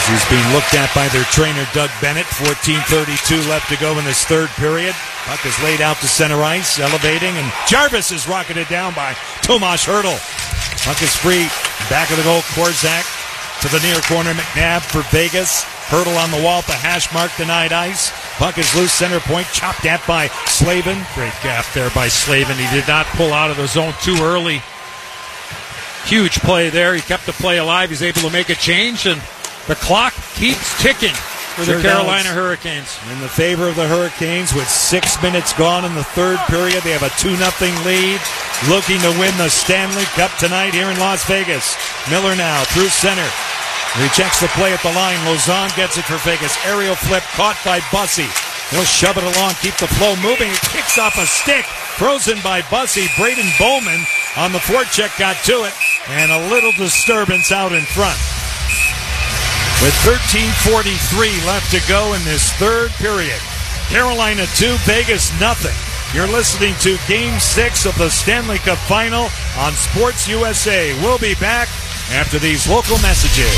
He's being looked at by their trainer, Doug Bennett. 14:32 left to go in this third period. Puck is laid out to center ice, elevating, and Jarvis is rocketed down by Tomas Hertl. Puck is free. Back of the goal, Korczak to the near corner. McNabb for Vegas. Hertl on the wall at the hash mark, denied ice. Puck is loose, center point, chopped at by Slavin. Great gaff there by Slavin. He did not pull out of the zone too early. Huge play there. He kept the play alive. He's able to make a change, and the clock keeps ticking for the Carolina Hurricanes. In the favor of the Hurricanes with 6 minutes gone in the third period. They have a 2-0 lead, looking to win the Stanley Cup tonight here in Las Vegas. Miller now through center. Rejects the play at the line. Lauzon gets it for Vegas. Aerial flip caught by Bussy. He'll shove it along, keep the flow moving. It kicks off a stick. Frozen by Bussy. Braden Bowman on the forecheck got to it. And a little disturbance out in front. With 13:43 left to go in this third period. Carolina 2, Vegas nothing. You're listening to Game 6 of the Stanley Cup Final on Sports USA. We'll be back after these local messages.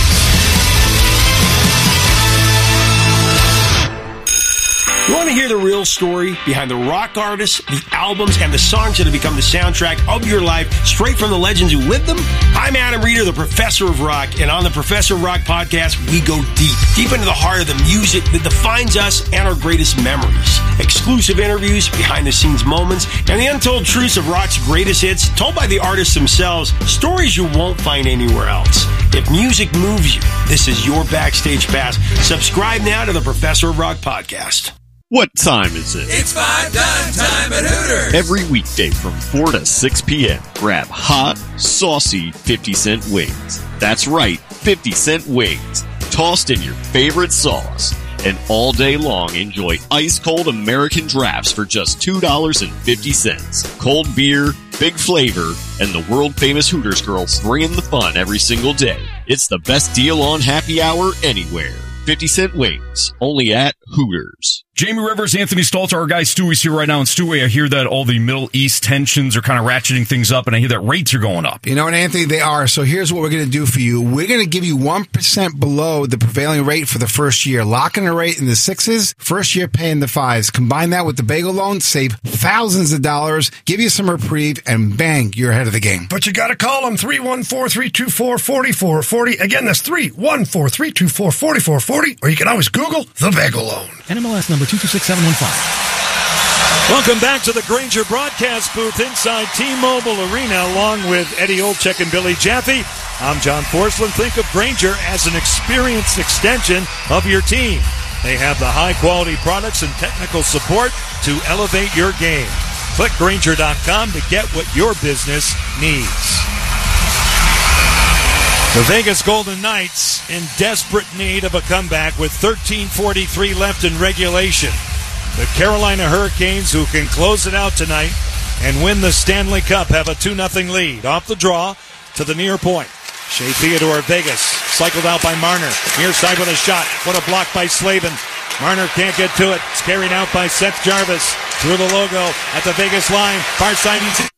You want to hear the real story behind the rock artists, the albums, and the songs that have become the soundtrack of your life, straight from the legends who lived them? I'm Adam Reeder, the Professor of Rock, and on the Professor of Rock podcast, we go deep into the heart of the music that defines us and our greatest memories. Exclusive interviews, behind-the-scenes moments, and the untold truths of rock's greatest hits, told by the artists themselves, stories you won't find anywhere else. If music moves you, this is your backstage pass. Subscribe now to the Professor of Rock podcast. What time is it? It's 5 time at Hooters. Every weekday from 4 to 6 p.m. Grab hot, saucy 50-cent wings. That's right, 50-cent wings. Tossed in your favorite sauce. And all day long, enjoy ice-cold American drafts for just $2.50. Cold beer, big flavor, and the world-famous Hooters girls bringing the fun every single day. It's the best deal on happy hour anywhere. 50-cent wings, only at Hooters. Jamie Rivers, Anthony Stalter, our guy Stewie's here right now. And Stewie, I hear that all the Middle East tensions are kind of ratcheting things up, and I hear that rates are going up. You know what, Anthony? They are. So here's what we're going to do for you. We're going to give you 1% below the prevailing rate for the first year. Locking the rate in the 6s, first year paying the 5s. Combine that with the bagel loan, save thousands of dollars, give you some reprieve, and bang, you're ahead of the game. But you got to call them 314-324-4440. Again, that's 314-324-4440. Or you can always Google the bagel loan. NMLS number 226715. Welcome back to the Grainger broadcast booth inside T-Mobile Arena, along with Eddie Olczyk and Billy Jaffe. I'm John Forslund. Think of Grainger as an experienced extension of your team. They have the high-quality products and technical support to elevate your game. Click Grainger.com to get what your business needs. The Vegas Golden Knights in desperate need of a comeback with 13:43 left in regulation. The Carolina Hurricanes, who can close it out tonight and win the Stanley Cup, have a 2-0 lead. Off the draw to the near point. Shea Theodore, Vegas, cycled out by Marner. Near side with a shot. What a block by Slavin. Marner can't get to it. It's carried out by Seth Jarvis. Through the logo at the Vegas line. Far side.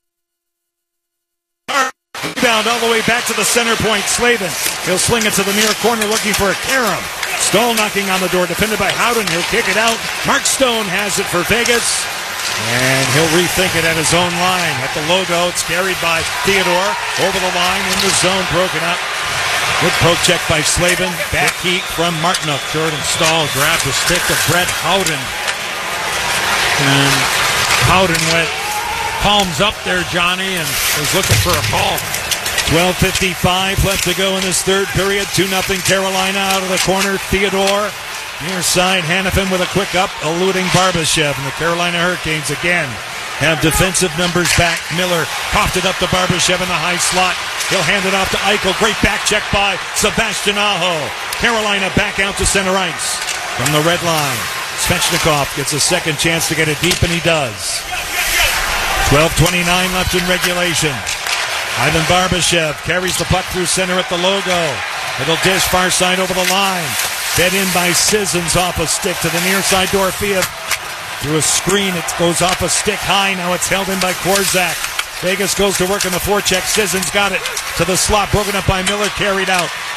Rebound all the way back to the center point. Slavin. He'll sling it to the near corner looking for a Karam. Stahl knocking on the door. Defended by Howden. He'll kick it out. Mark Stone has it for Vegas. And he'll rethink it at his own line. At the logo, it's carried by Theodore. Over the line in the zone. Broken up. Good poke check by Slavin. Back heat from Martinook. Jordan Stahl grabbed the stick of Brett Howden. And Howden went palms up there, Johnny, and was looking for a call. 12:55 left to go in this third period. 2-0 Carolina out of the corner. Theodore. Near side, Hanifin with a quick up, eluding Barbashev. And the Carolina Hurricanes again have defensive numbers back. Miller popped it up to Barbashev in the high slot. He'll hand it off to Eichel. Great back check by Sebastian Aho. Carolina back out to center ice. From the red line, Svechnikov gets a second chance to get it deep, and he does. 12:29 left in regulation. Ivan Barbashev carries the puck through center at the logo. It'll dish far side over the line. Fed in by Sissons off a stick to the near side. Dorofeev through a screen. It goes off a stick high. Now it's held in by Korczak. Vegas goes to work on the forecheck. Sissons got it to the slot. Broken up by Miller. Carried out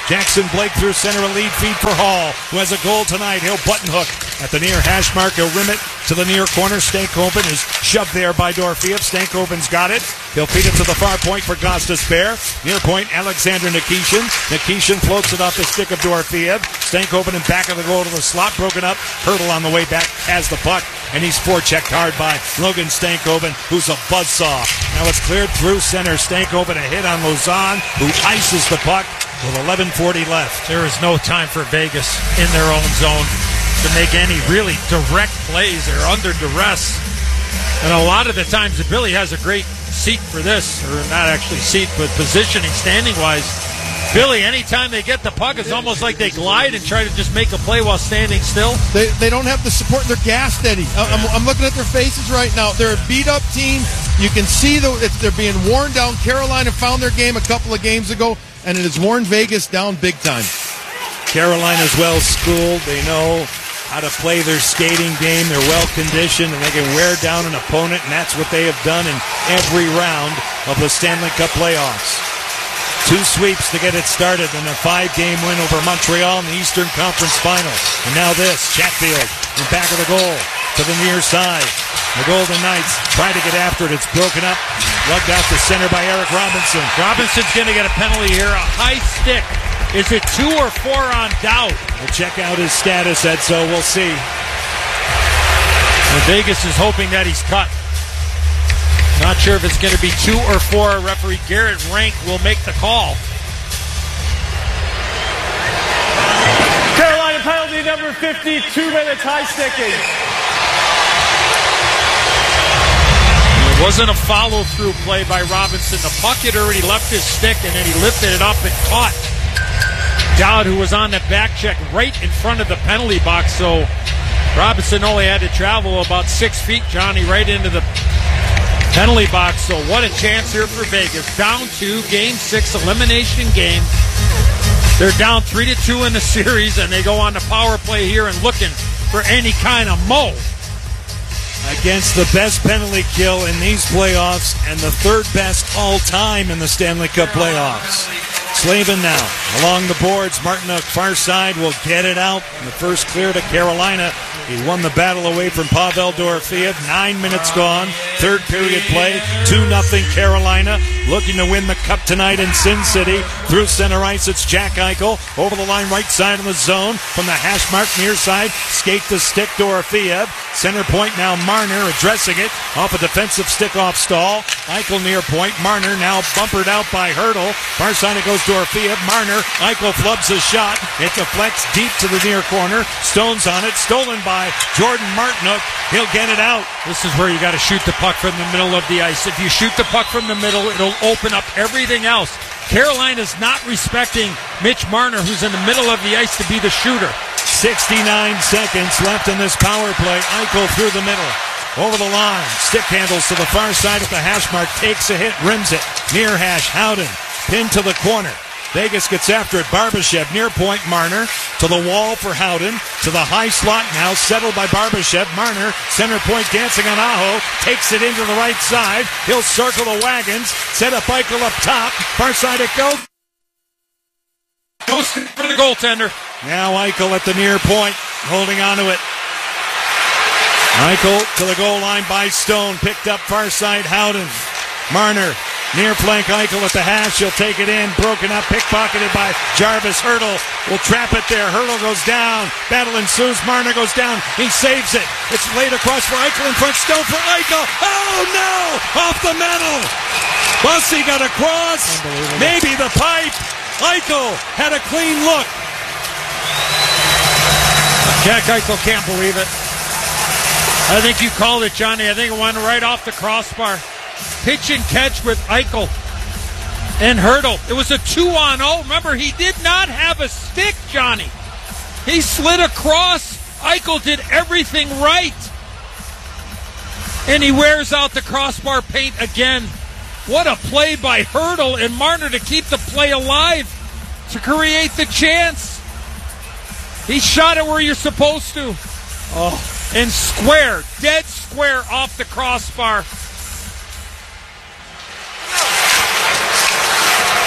Jackson Blake through center, a lead feed for Hall, who has a goal tonight. He'll button hook at the near hash mark. He'll rim it to the near corner. Stankoven is shoved there by Dorofeev. Stankoven's got it. He'll feed it to the far point for Gostisbehere. Near point, Alexander Nikishin. Nikishin floats it off the stick of Dorofeev. Stankoven in back of the goal to the slot, broken up. Hurdle on the way back has the puck, and he's forechecked hard by Logan Stankoven, who's a buzzsaw. Now it's cleared through center. Stankoven a hit on Lausanne, who ices the puck with 11:40 left. There is no time for Vegas in their own zone to make any really direct plays. They're under duress. And a lot of the times, Billy has a great seat for this, or not actually seat, but positioning, standing-wise. Billy, anytime they get the puck, it's almost like they glide and try to just make a play while standing still. They don't have the support. They're gassed, Eddie. I'm looking at their faces right now. They're a beat-up team. You can see they're being worn down. Carolina found their game a couple of games ago, and it has worn Vegas down big time. Carolina's well schooled. They know how to play their skating game. They're well conditioned, and they can wear down an opponent, and that's what they have done in every round of the Stanley Cup playoffs. 2 sweeps to get it started, and a 5-game win over Montreal in the Eastern Conference Final. And now this, Chatfield in back of the goal to the near side. The Golden Knights try to get after it. It's broken up, lugged out to center by Eric Robinson. Robinson's going to get a penalty here, a high stick. Is it 2 or 4 on Dowd? We'll check out his status, Ed, so we'll see. And Vegas is hoping that he's cut. Not sure if it's going to be 2 or 4. Referee Garrett Rank will make the call. Carolina penalty number 50, 2 minutes high sticking. It wasn't a follow-through play by Robinson. The puck had already left his stick, and then he lifted it up and caught Dowd, who was on the back check right in front of the penalty box. So Robinson only had to travel about 6 feet, Johnny, right into the penalty box. So what a chance here for Vegas. Down to Game 6 elimination game. They're down 3-2 in the series, and they go on the power play here and looking for any kind of mo. Against the best penalty kill in these playoffs and the 3rd best all time in the Stanley Cup playoffs. Slavin now along the boards. Martinook far side will get it out. The first clear to Carolina. He won the battle away from Pavel Dorofeev. 9 minutes gone. 3rd period play. 2-0 Carolina. Looking to win the cup tonight in Sin City. Through center ice, it's Jack Eichel. Over the line, right side of the zone. From the hash mark near side, skate to stick Dorofeev. Center point now Marner addressing it. Off a defensive stick off Stahl. Eichel near point. Marner now bumpered out by Hurdle. Far side it goes Dorofeev. Marner. Eichel flubs his shot. It deflects deep to the near corner. Stone's on it. Stolen by Jordan Martinook. He'll get it out. This is where you got to shoot the puck from the middle of the ice. If you shoot the puck from the middle, it'll open up everything else. Carolina's not respecting Mitch Marner, who's in the middle of the ice, to be the shooter. 69 seconds left in this power play. Eichel through the middle. Over the line. Stick handles to the far side at the hash mark. Takes a hit. Rims it. Near hash. Howden. Pinned to the corner. Vegas gets after it. Barbashev near point. Marner to the wall for Howden. To the high slot now. Settled by Barbashev. Marner center point dancing on Aho. Takes it into the right side. He'll circle the wagons. Set up Eichel up top. Far side it goes. Goes for the goaltender. Now Eichel at the near point. Holding on to it. Eichel to the goal line by Stone. Picked up far side Howden. Marner. Near flank Eichel at the hash. He'll take it in. Broken up. Pickpocketed by Jarvis. Hurdle will trap it there. Hurdle goes down. Battle ensues. Marner goes down. He saves it. It's laid across for Eichel in front. Stone for Eichel. Oh no! Off the metal. Bussy got across. Maybe the pipe. Eichel had a clean look. Jack Eichel can't believe it. I think you called it, Johnny. I think it went right off the crossbar. Pitch and catch with Eichel and Hurdle. It was a 2-on-0. Remember, he did not have a stick, Johnny. He slid across. Eichel did everything right. And he wears out the crossbar paint again. What a play by Hurdle and Marner to keep the play alive, to create the chance. He shot it where you're supposed to. Oh, and square, dead square off the crossbar.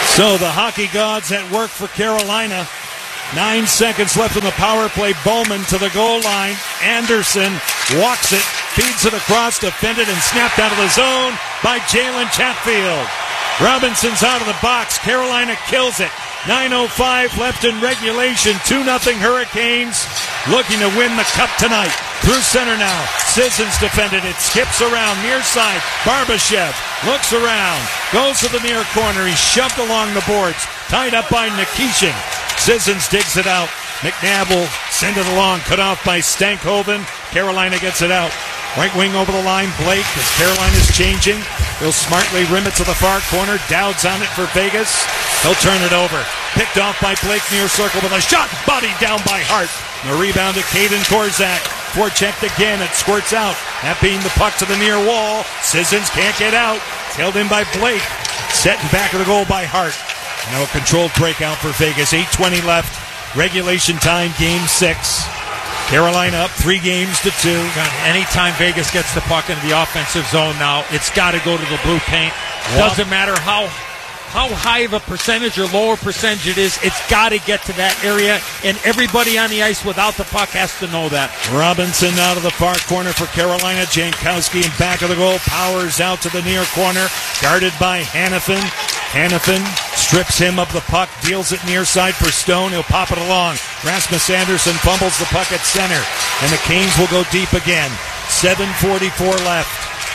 So the hockey gods at work for Carolina. 9 seconds left in the power play. Bowman to the goal line. Anderson walks it, feeds it across, defended and snapped out of the zone by Jalen Chatfield. Robinson's out of the box. Carolina kills it. 9:05 left in regulation. 2-0 Hurricanes looking to win the cup tonight. Through center now. Sissons defended it. Skips around near side. Barbashev looks around. Goes to the near corner. He's shoved along the boards. Tied up by Nikishin. Sissons digs it out. McNabb will send it along. Cut off by Stankhoven. Carolina gets it out. Right wing over the line. Blake as Carolina's changing. He'll smartly rim it to the far corner. Dowd's on it for Vegas. He'll turn it over. Picked off by Blake near circle with a shot. Body down by Hart. The rebound to Caden Korzak. Forechecked again. It squirts out. That being the puck to the near wall. Sissons can't get out. It's held in by Blake. Set in back of the goal by Hart. Now a controlled breakout for Vegas. 8:20 left. Regulation time, game 6. Carolina up 3-2. Anytime Vegas gets the puck into the offensive zone now, it's got to go to the blue paint. Doesn't matter how high of a percentage or lower percentage it is, it's got to get to that area, and everybody on the ice without the puck has to know that. Robinson out of the far corner for Carolina. Jankowski in back of the goal. Powers out to the near corner. Guarded by Hannafin. Hannafin strips him of the puck, deals it near side for Stone. He'll pop it along. Rasmus Anderson fumbles the puck at center, and the Canes will go deep again. 7:44 left.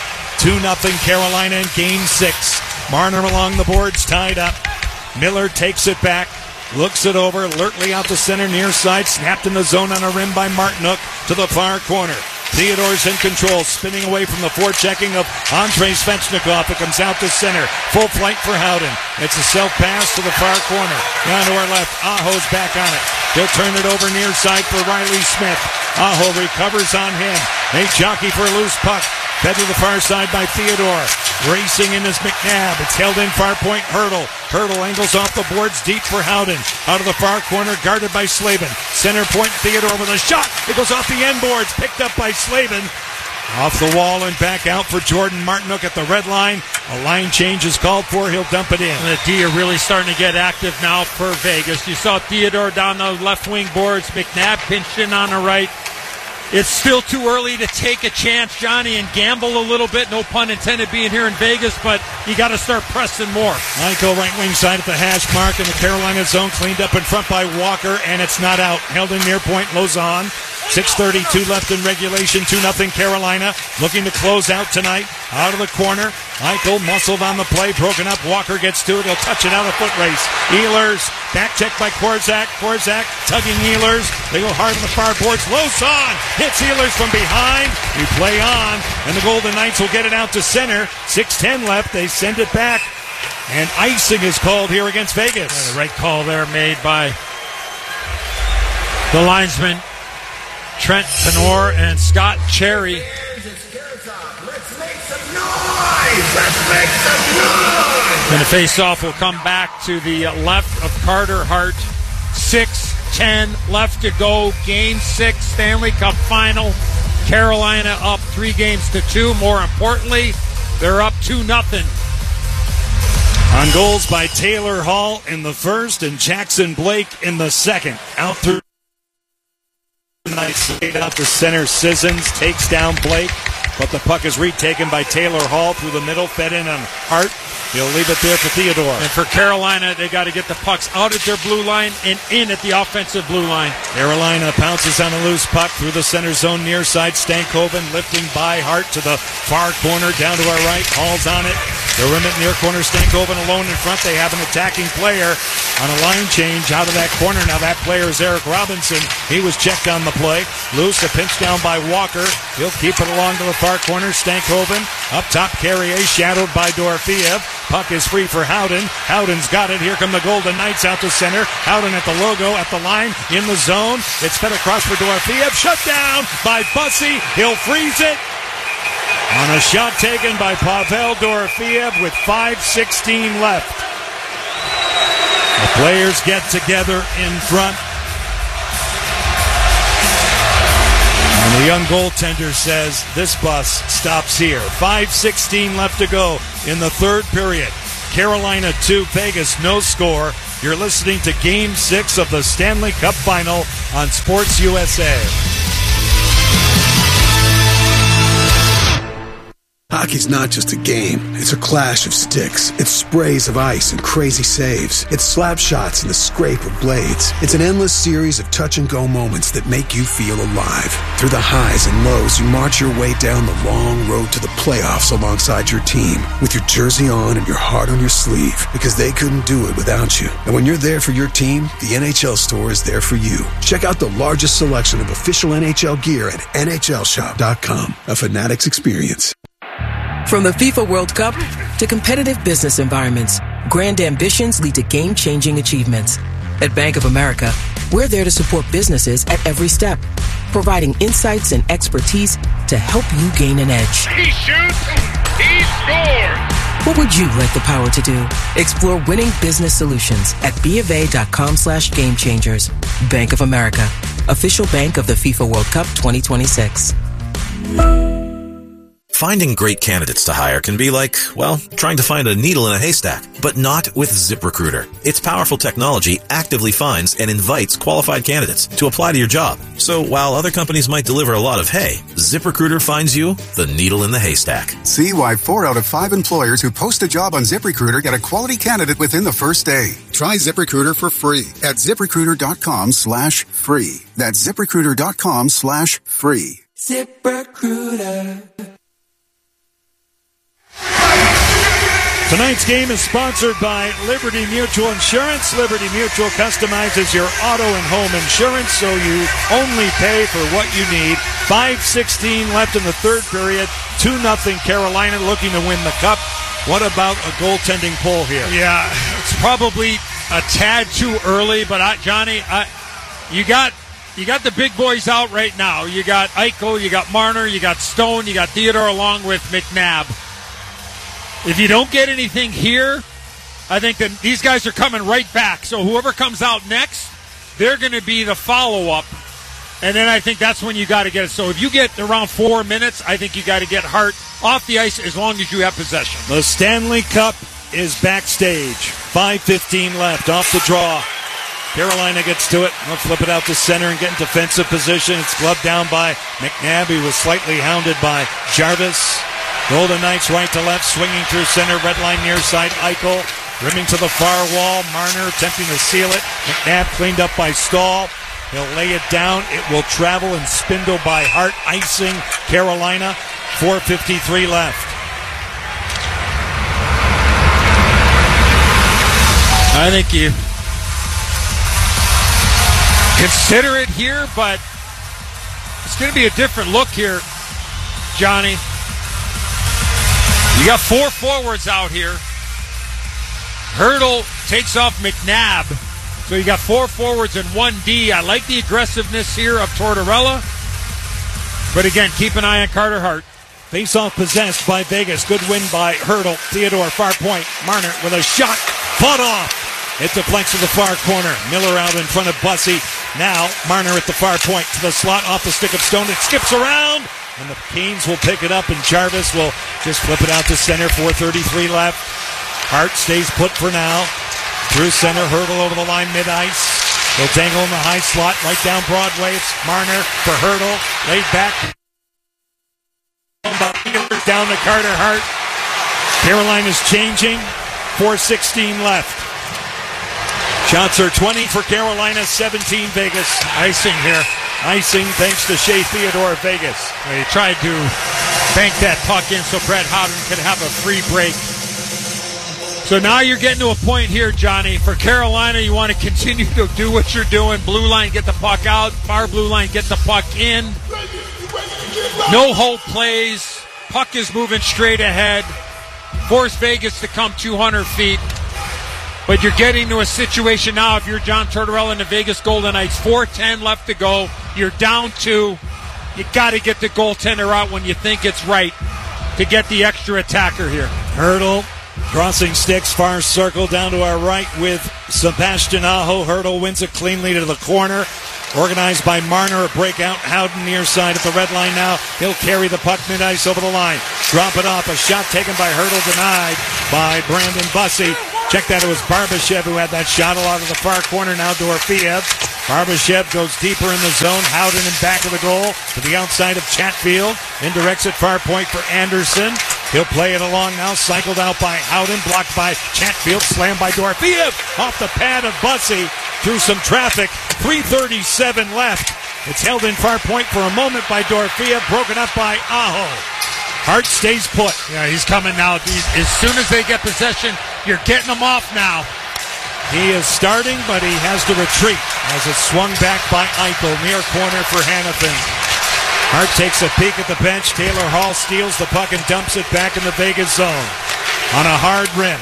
2-0 Carolina in game 6. Marner along the boards, tied up. Miller takes it back, looks it over. Lertley out to center, near side, snapped in the zone on a rim by Martinook to the far corner. Theodore's in control, spinning away from the forechecking of Andrei Svechnikov. It comes out to center. Full flight for Howden. It's a self-pass to the far corner. Down to our left. Aho's back on it. He'll turn it over near side for Riley Smith. Aho recovers on him. They jockey for a loose puck. Fed to the far side by Theodore. Racing in is McNabb. It's held in far point. Hurdle. Hurdle angles off the boards deep for Howden. Out of the far corner, guarded by Slavin. Center point, Theodore with a shot. It goes off the end boards. Picked up by Slavin. Off the wall and back out for Jordan Martinook at the red line. A line change is called for. He'll dump it in. The D are really starting to get active now for Vegas. You saw Theodore down the left wing boards. McNabb pinched in on the right. It's still too early to take a chance, Johnny, and gamble a little bit. No pun intended being here in Vegas, but you got to start pressing more. Michael right wing side at the hash mark in the Carolina zone. Cleaned up in front by Walker, and it's not out. Held in near point, Lozon. 6:32 left in regulation. 2-0 Carolina. Looking to close out tonight. Out of the corner. Michael muscled on the play. Broken up. Walker gets to it. He'll touch it out of foot race. Ehlers. Back check by Korzak. Korzak tugging Ehlers. They go hard on the far boards. Lozon hits Ehlers from behind. We play on. And the Golden Knights will get it out to center. 6:10 left. They send it back. And icing is called here against Vegas. Yeah, the right call there made by the linesman. Trent Penor and Scott Cherry. Let's make some noise! Let's make some noise! And the face-off will come back to the left of Carter Hart. 6:10 left to go. Game 6 Stanley Cup Final. Carolina up 3-2. More importantly, they're up 2-0. On goals by Taylor Hall in the first and Jackson Blake in the second. Out through Knights laid out to center. Sissons takes down Blake, but the puck is retaken by Taylor Hall through the middle, fed in on Hart. He'll leave it there for Theodore. And for Carolina, they got to get the pucks out at their blue line and in at the offensive blue line. Carolina pounces on a loose puck through the center zone near side. Stankhoven lifting by Hart to the far corner down to our right. Hall's on it. The rim at near corner. Stankhoven alone in front. They have an attacking player on a line change out of that corner. Now that player is Eric Robinson. He was checked on the play. Loose, a pinch down by Walker. He'll keep it along to the far corner. Stankhoven up top. Carrier shadowed by Dorofiev. Puck is free for Howden. Howden's got it. Here come the Golden Knights out to center. Howden at the logo, at the line, in the zone. It's fed across for Dorofiev. Shut down by Bussey. He'll freeze it. On a shot taken by Pavel Dorofiev with 5:16 left. The players get together in front. And the young goaltender says this bus stops here. 5:16 left to go in the third period. Carolina 2, Vegas no score. You're listening to Game 6 of the Stanley Cup Final on Sports USA. Hockey's not just a game. It's a clash of sticks. It's sprays of ice and crazy saves. It's slap shots and the scrape of blades. It's an endless series of touch-and-go moments that make you feel alive. Through the highs and lows, you march your way down the long road to the playoffs alongside your team, with your jersey on and your heart on your sleeve, because they couldn't do it without you. And when you're there for your team, the NHL Store is there for you. Check out the largest selection of official NHL gear at NHLShop.com. A Fanatics experience. From the FIFA World Cup to competitive business environments, grand ambitions lead to game-changing achievements. At Bank of America, we're there to support businesses at every step, providing insights and expertise to help you gain an edge. He shoots, he scores! What would you like the power to do? Explore winning business solutions at BofA.com/gamechangers. Bank of America, official bank of the FIFA World Cup 2026. Finding great candidates to hire can be like, well, trying to find a needle in a haystack, but not with ZipRecruiter. Its powerful technology actively finds and invites qualified candidates to apply to your job. So while other companies might deliver a lot of hay, ZipRecruiter finds you the needle in the haystack. See why 4 out of 5 employers who post a job on ZipRecruiter get a quality candidate within the first day. Try ZipRecruiter for free at ZipRecruiter.com/free. That's ZipRecruiter.com/free. ZipRecruiter. Tonight's game is sponsored by Liberty Mutual Insurance. Liberty Mutual customizes your auto and home insurance so you only pay for what you need. 5:16 left in the third period. 2-0 Carolina looking to win the cup. What about a goaltending pull here? Yeah, it's probably a tad too early, but Johnny, you got the big boys out right now. You got Eichel, you got Marner, you got Stone, you got Theodore along with McNabb. If you don't get anything here, I think that these guys are coming right back. So whoever comes out next, they're going to be the follow-up. And then I think that's when you got to get it. So if you get around 4 minutes, I think you got to get Hart off the ice as long as you have possession. The Stanley Cup is backstage. 5:15 left off the draw. Carolina gets to it. They'll flip it out to center and get in defensive position. It's gloved down by McNabb. He was slightly hounded by Jarvis. Golden Knights right to left, swinging through center, red line near side. Eichel rimming to the far wall. Marner attempting to seal it. McNabb cleaned up by Stahl. He'll lay it down. It will travel and spindle by Hart, icing Carolina. 4:53 left. I think you consider it here, but it's going to be a different look here, Johnny. You got 4 forwards out here. Hertl takes off McNabb. So you got 4 forwards and 1 D. I like the aggressiveness here of Tortorella. But again, keep an eye on Carter Hart. Face-off possessed by Vegas. Good win by Hertl. Theodore, far point. Marner with a shot. Fought off. It deflects to the far corner. Miller out in front of Bussey. Now Marner at the far point. To the slot off the stick of Stone. It skips around. And the Canes will pick it up, and Jarvis will just flip it out to center. 4:33 left. Hart stays put for now. Through center, Hertl over the line, mid-ice. He'll tangle in the high slot, right down Broadway. It's Marner for Hertl. Laid back. Down to Carter Hart. Carolina's changing. 4:16 left. Shots are 20 for Carolina, 17 Vegas. Icing here. Icing thanks to Shea Theodore of Vegas. He tried to bank that puck in so Brett Howden could have a free break. So now you're getting to a point here, Johnny. For Carolina, you want to continue to do what you're doing. Blue line, get the puck out. Far blue line, get the puck in. No hold plays. Puck is moving straight ahead. Force Vegas to come 200 feet. But you're getting to a situation now, if you're John Tortorella and the Vegas Golden Knights, 4:10 left to go. You're down 2. You got to get the goaltender out when you think it's right to get the extra attacker here. Hertl Crossing sticks, far circle down to our right with Sebastian Aho. Hurdle wins it cleanly to the corner. Organized by Marner, a breakout. Howden near side at the red line now. He'll carry the puck mid-ice over the line. Drop it off. A shot taken by Hurdle, denied by Brandon Bussey. Check that, it was Barbashev who had that shot out of the far corner. Now Dorofeev. Barbashev goes deeper in the zone. Howden in back of the goal to the outside of Chatfield. Indirects at far point for Anderson. He'll play it along now. Cycled out by Howden. Blocked by Chatfield. Slammed by Dorofeev. Off the pad of Bussey. Through some traffic. 3:37 left. It's held in far point for a moment by Dorofeev. Broken up by Aho. Hart stays put. Yeah, he's coming now. As soon as they get possession, you're getting them off now. He is starting, but he has to retreat as it's swung back by Eichel. Near corner for Hannafin. Hart takes a peek at the bench. Taylor Hall steals the puck and dumps it back in the Vegas zone. On a hard rim.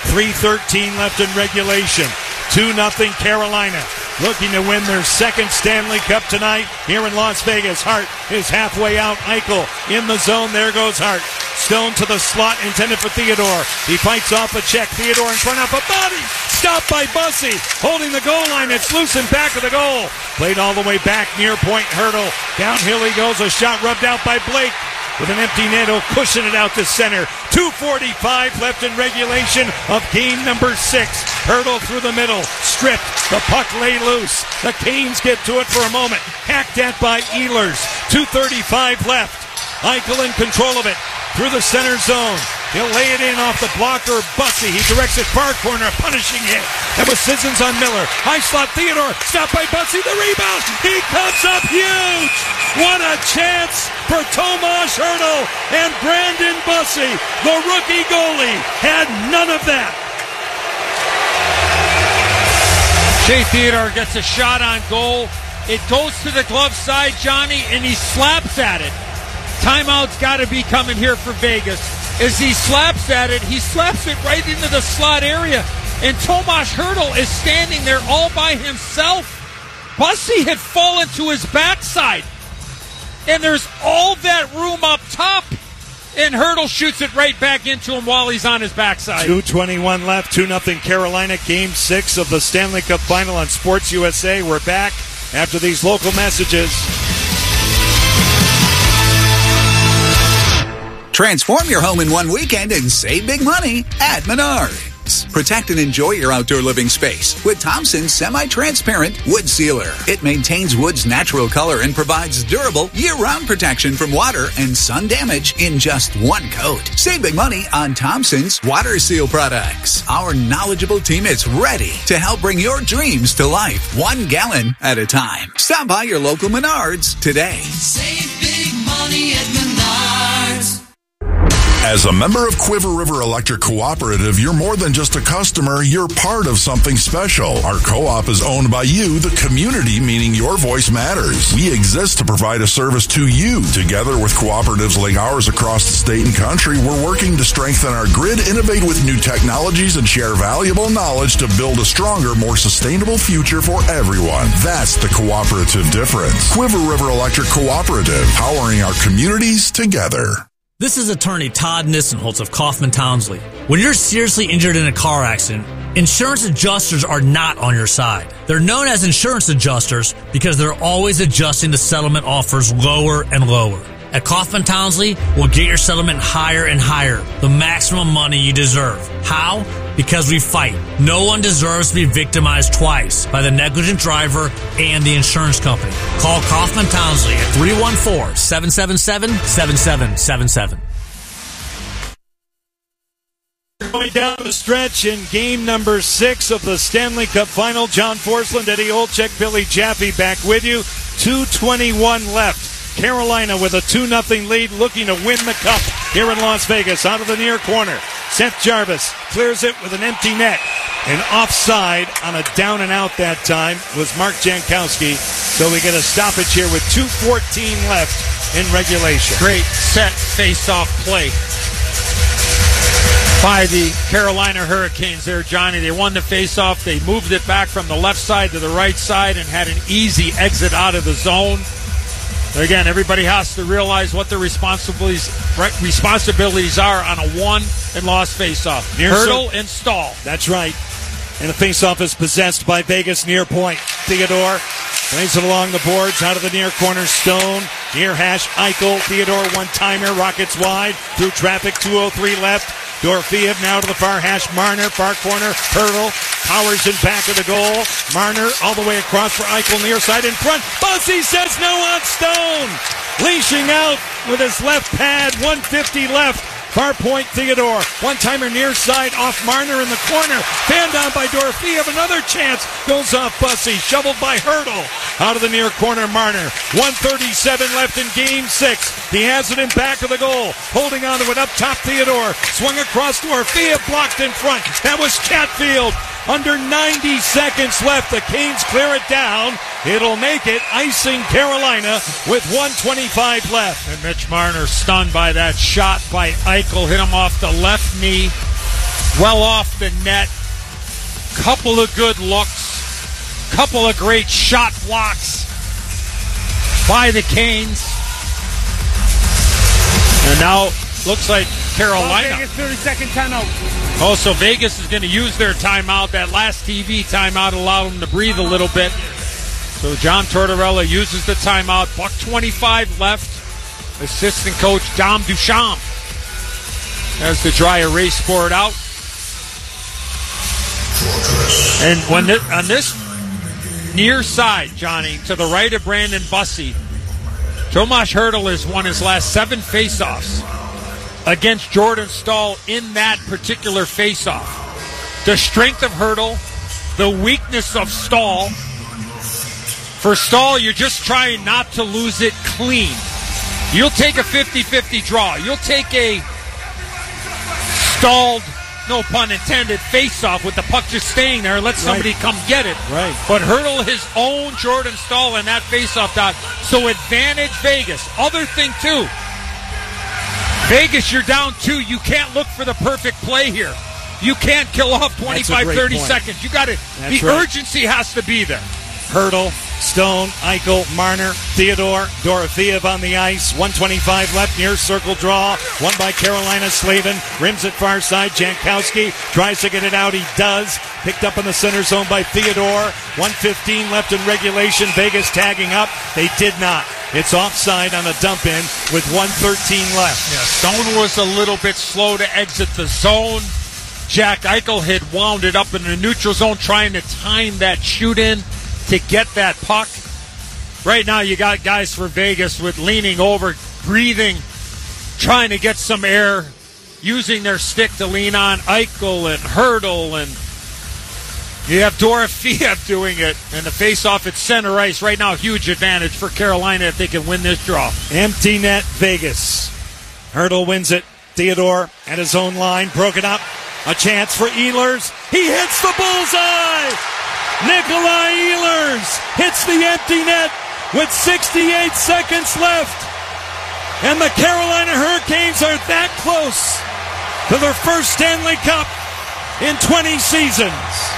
3:13 left in regulation. 2-0 Carolina. Looking to win their second Stanley Cup tonight here in Las Vegas. Hart is halfway out. Eichel in the zone. There goes Hart. Stone to the slot intended for Theodore. He fights off a check. Theodore in front of a body. Stopped by Bussey. Holding the goal line. It's loose in back of the goal. Played all the way back near point. Hurdle. Downhill he goes. A shot rubbed out by Blake. With an empty net, he'll cushion it out to center. 2:45 left in regulation of game number 6. Hurdle through the middle. Stripped. The puck lay loose. The Canes get to it for a moment. Hacked at by Ehlers. 2:35 left. Eichel in control of it. Through the center zone. He'll lay it in off the blocker of Bussey. He directs it far corner. Punishing hit. That was Sissons on Miller. High slot Theodore. Stopped by Bussey. The rebound. He comes up huge. What a chance for Tomas Hurdle and Brandon Bussey. The rookie goalie had none of that. Shea Theodore gets a shot on goal. It goes to the glove side, Johnny, and he slaps at it. Timeout's got to be coming here for Vegas. As he slaps at it, he slaps it right into the slot area. And Tomas Hurdle is standing there all by himself. Bussey had fallen to his backside. And there's all that room up top. And Hurdle shoots it right back into him while he's on his backside. 2:21 left, 2-0 Carolina. Game 6 of the Stanley Cup Final on Sports USA. We're back after these local messages. Transform your home in one weekend and save big money at Menards. Protect and enjoy your outdoor living space with Thompson's semi-transparent wood sealer. It maintains wood's natural color and provides durable year-round protection from water and sun damage in just one coat. Save big money on Thompson's water seal products. Our knowledgeable team is ready to help bring your dreams to life, 1 gallon at a time. Stop by your local Menards today. Save big money at Menards. As a member of Quiver River Electric Cooperative, you're more than just a customer, you're part of something special. Our co-op is owned by you, the community, meaning your voice matters. We exist to provide a service to you. Together with cooperatives like ours across the state and country, we're working to strengthen our grid, innovate with new technologies, and share valuable knowledge to build a stronger, more sustainable future for everyone. That's the cooperative difference. Quiver River Electric Cooperative, powering our communities together. This is attorney Todd Nissenholtz of Kaufman Townsley. When you're seriously injured in a car accident, insurance adjusters are not on your side. They're known as insurance adjusters because they're always adjusting the settlement offers lower and lower. At Kaufman Townsley, we'll get your settlement higher and higher, the maximum money you deserve. How? Because we fight. No one deserves to be victimized twice by the negligent driver and the insurance company. Call Kaufman Townsley at 314-777-7777. Going down the stretch in game number 6 of the Stanley Cup Final. John Forsland, Eddie Olczyk, Billy Jaffe back with you. 2:21 left. Carolina with a 2-0 lead, looking to win the cup here in Las Vegas. Out of the near corner, Seth Jarvis clears it with an empty net. And offside on a down and out that time was Mark Jankowski. So we get a stoppage here with 2:14 left in regulation. Great set face-off play by the Carolina Hurricanes there, Johnny. They won the face-off. They moved it back from the left side to the right side and had an easy exit out of the zone. Again, everybody has to realize what their responsibilities are on a won and lost faceoff. Hurdle and Stahl. That's right. And the faceoff is possessed by Vegas near point. Theodore plays it along the boards, out of the near corner. Stone, near hash, Eichel. Theodore, one-timer, rockets wide, through traffic, 2:03 left. Dorofeev now to the far hash. Marner, far corner, Hurdle, powers in back of the goal. Marner all the way across for Eichel, near side in front. Bussy says no on Stone. Leashing out with his left pad, 150 left. Far point, Theodore. One-timer near side off Marner in the corner. Fanned down by Dorofeev. Another chance goes off Bussy. Shoveled by Hurdle. Out of the near corner, Marner. 1:37 left in game 6. He has it in back of the goal. Holding on to it up top, Theodore. Swung across Dorofeev. Blocked in front. That was Chatfield. Under 90 seconds left. The Canes clear it down. It'll make it icing Carolina with 1:25 left. And Mitch Marner stunned by that shot by Eichel. Hit him off the left knee. Well off the net. Couple of good looks. Couple of great shot blocks by the Canes. And now looks like Carolina. Vegas 30-second timeout. Oh, so Vegas is going to use their timeout. That last TV timeout allowed them to breathe a little bit. So John Tortorella uses the timeout. $1:25 left. Assistant coach Dom Duchamp has the dry erase board out. And when on this near side, Johnny, to the right of Brandon Bussy, Tomas Hurdle has won his last 7 faceoffs against Jordan Stahl in that particular faceoff. The strength of Hurdle, the weakness of Stahl. For Stahl, you're just trying not to lose it clean. You'll take a 50-50 draw. You'll take a stalled, no pun intended, face-off with the puck just staying there and let somebody come get it. Right. But Hurdle his own Jordan Stahl in that face-off dot. So advantage Vegas. Other thing, too. Vegas, you're down 2. You can't look for the perfect play here. You can't kill off 25, 30 seconds. You got to. The urgency has to be there. Hurdle, Stone, Eichel, Marner, Theodore, Dorofeev on the ice. 1:25 left, near circle draw. Won by Carolina. Slavin rims it far side. Jankowski tries to get it out. He does. Picked up in the center zone by Theodore. 1:15 left in regulation. Vegas tagging up. They did not. It's offside on a dump in with 1:13 left. Yeah, Stone was a little bit slow to exit the zone. Jack Eichel had wound it up in the neutral zone trying to time that shoot in to get that puck. Right now you got guys for Vegas with leaning over, breathing, trying to get some air, using their stick to lean on. Eichel and Hurdle, and you have Dorofeev doing it. And the face-off at center ice right now, huge advantage for Carolina if they can win this draw. Empty net, Vegas. Hurdle wins it. Theodore at his own line, broken up. A chance for Ehlers. He hits the bullseye! Nikolai Ehlers hits the empty net with 68 seconds left. And the Carolina Hurricanes are that close to their first Stanley Cup in 20 seasons.